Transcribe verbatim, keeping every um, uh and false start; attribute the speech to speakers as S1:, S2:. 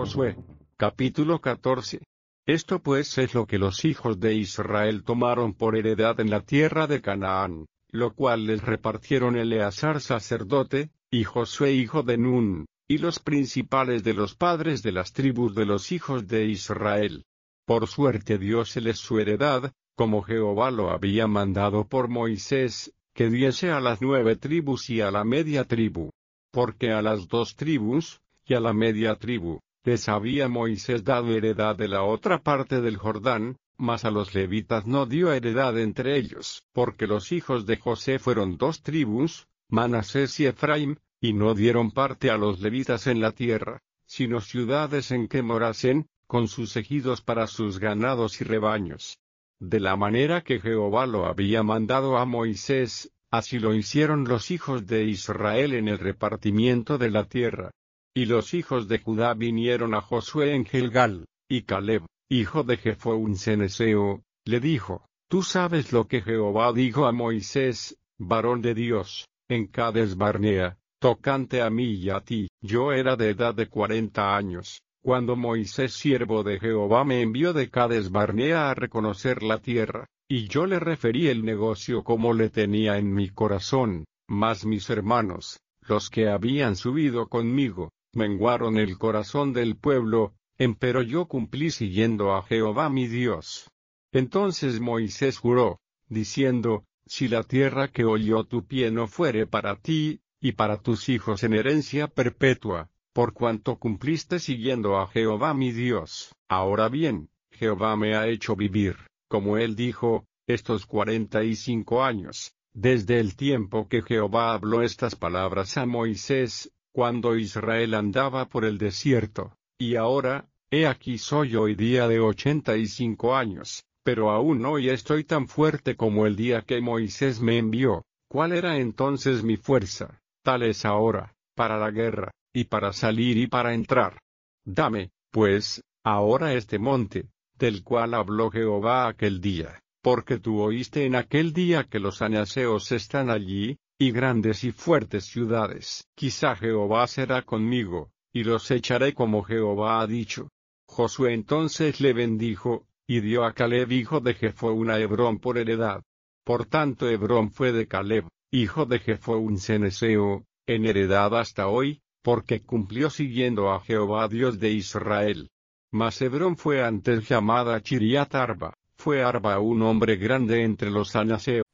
S1: Josué. Capítulo catorce. Esto pues es lo que los hijos de Israel tomaron por heredad en la tierra de Canaán, lo cual les repartieron Eleazar sacerdote, y Josué hijo de Nun, y los principales de los padres de las tribus de los hijos de Israel. Por suerte dióseles su heredad, como Jehová lo había mandado por Moisés, que diese a las nueve tribus y a la media tribu. Porque a las dos tribus, y a la media tribu, les había Moisés dado heredad de la otra parte del Jordán, mas a los levitas no dio heredad entre ellos, porque los hijos de José fueron dos tribus, Manasés y Efraim, y no dieron parte a los levitas en la tierra, sino ciudades en que morasen, con sus ejidos para sus ganados y rebaños. De la manera que Jehová lo había mandado a Moisés, así lo hicieron los hijos de Israel en el repartimiento de la tierra. Y los hijos de Judá vinieron a Josué en Gilgal, y Caleb, hijo de Jefo un cenezeo, le dijo: Tú sabes lo que Jehová dijo a Moisés, varón de Dios, en Cades Barnea, tocante a mí y a ti. Yo era de edad de cuarenta años, cuando Moisés siervo de Jehová me envió de Cades Barnea a reconocer la tierra, y yo le referí el negocio como le tenía en mi corazón, mas mis hermanos, los que habían subido conmigo, menguaron el corazón del pueblo, empero yo cumplí siguiendo a Jehová mi Dios. Entonces Moisés juró, diciendo: Si la tierra que oyó tu pie no fuere para ti, y para tus hijos en herencia perpetua, por cuanto cumpliste siguiendo a Jehová mi Dios. Ahora bien, Jehová me ha hecho vivir, como él dijo, estos cuarenta y cinco años, desde el tiempo que Jehová habló estas palabras a Moisés, cuando Israel andaba por el desierto, y ahora, he aquí soy hoy día de ochenta y cinco años, pero aún hoy estoy tan fuerte como el día que Moisés me envió. ¿Cuál era entonces mi fuerza? Tal es ahora, para la guerra, y para salir y para entrar. Dame, pues, ahora este monte, del cual habló Jehová aquel día, porque tú oíste en aquel día que los anaseos están allí, y grandes y fuertes ciudades. Quizá Jehová será conmigo, y los echaré como Jehová ha dicho. Josué entonces le bendijo, y dio a Caleb hijo de Jefón a Hebrón por heredad. Por tanto Hebrón fue de Caleb, hijo de Jefón cenezeo, en heredad hasta hoy, porque cumplió siguiendo a Jehová Dios de Israel. Mas Hebrón fue antes llamada Chiriat Arba, fue Arba un hombre grande entre los anaseos.